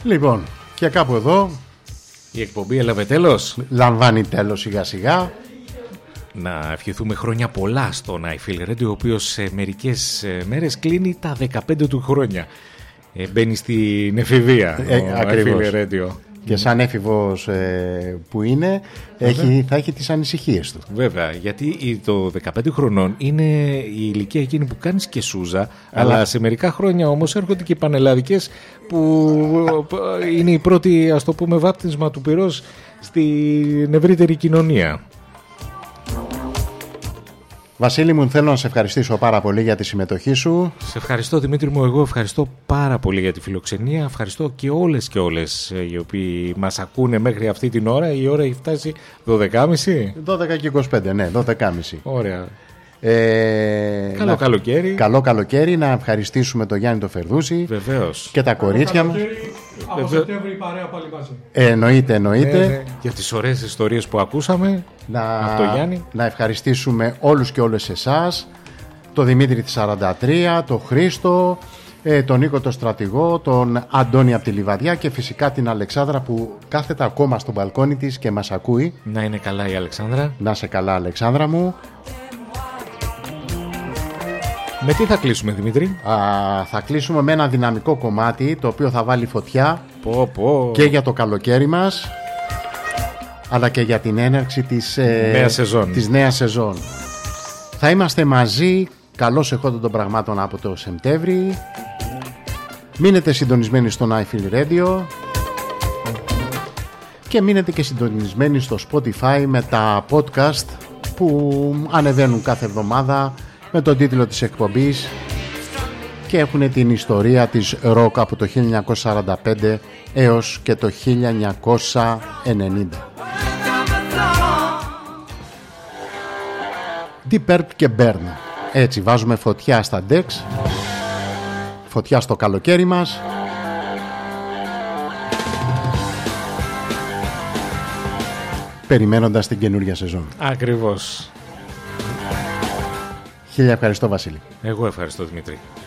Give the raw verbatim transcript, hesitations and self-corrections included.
Λοιπόν, και κάπου εδώ η εκπομπή έλαβε τέλος. Λαμβάνει τέλος σιγά σιγά. Να ευχηθούμε χρόνια πολλά στον I Feel Radio, ο οποίος σε μερικές μέρες κλείνει τα δεκαπέντε του χρόνια. Ε, μπαίνει στην εφηβεία ε, ο ακριβώς. I Feel Radio. Και σαν έφηβος ε, που είναι, έχει, θα έχει τις ανησυχίες του. Βέβαια, γιατί το δεκαπέντε χρονών είναι η ηλικία εκείνη που κάνεις και σούζα, αλλά, αλλά σε μερικά χρόνια όμως έρχονται και οι πανελλαδικές που είναι η πρώτη, ας το πούμε, βάπτισμα του πυρός στην ευρύτερη κοινωνία. Βασίλη μου, θέλω να σε ευχαριστήσω πάρα πολύ για τη συμμετοχή σου. Σε ευχαριστώ, Δημήτρη μου. Εγώ ευχαριστώ πάρα πολύ για τη φιλοξενία. Ευχαριστώ και όλες και όλες οι οποίοι μας ακούνε μέχρι αυτή την ώρα. Η ώρα έχει φτάσει δώδεκα και μισή. δώδεκα και είκοσι πέντε, ναι, δώδεκα και μισή. Ωραία. Ε, καλό να... καλοκαίρι. Καλό καλοκαίρι. Να ευχαριστήσουμε τον Γιάννη τον Φερδούση. Βεβαίως. Και τα κορίτσια μας. Από Σεπτέμβρη η παρέα πάλι μαζί. Ε, εννοείται, εννοείται. Ε, ναι. Για τις ωραίες ιστορίες που ακούσαμε να... από τον Γιάννη. Να ευχαριστήσουμε όλους και όλες εσάς. Τον Δημήτρη τη σαράντα τρία, τον Χρήστο, ε, τον Νίκο τον στρατηγό, τον Αντώνη από τη Λιβαδιά και φυσικά την Αλεξάνδρα που κάθεται ακόμα στο μπαλκόνι της και μας ακούει. Να είναι καλά η Αλεξάνδρα. Να είσαι καλά, Αλεξάνδρα μου. Με τι θα κλείσουμε, Δημήτρη? Α, θα κλείσουμε με ένα δυναμικό κομμάτι το οποίο θα βάλει φωτιά πω, πω. και για το καλοκαίρι μας αλλά και για την έναρξη της, ε, νέα σεζόν. της νέας σεζόν. Θα είμαστε μαζί καλώς εχόντων των πραγμάτων από το Σεπτέμβρη. Μείνετε συντονισμένοι στον I Feel Radio και μείνετε και συντονισμένοι στο Spotify με τα podcast που ανεβαίνουν κάθε εβδομάδα με τον τίτλο της εκπομπής και έχουν την ιστορία της rock από το χίλια εννιακόσια σαράντα πέντε έως και το χίλια εννιακόσια ενενήντα. Deep Purple και Burn. Έτσι βάζουμε φωτιά στα decks, φωτιά στο καλοκαίρι μας. Περιμένοντας την καινούργια σεζόν. Ακριβώς. Χίλια ευχαριστώ, Βασίλη. Εγώ ευχαριστώ, Δημήτρη.